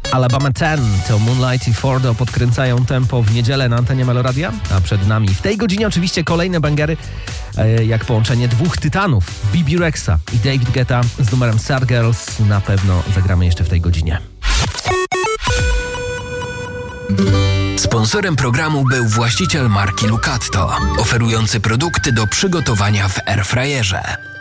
Alabama 10 to Moonlight i Fordo podkręcają tempo w niedzielę na antenie Meloradia, a przed nami w tej godzinie oczywiście kolejne bangery, jak połączenie dwóch tytanów, Bibi Rexa i David Guetta z numerem Sad Girls. Na pewno zagramy jeszcze w tej godzinie. Sponsorem programu był właściciel marki Lucatto, oferujący produkty do przygotowania w airfryerze.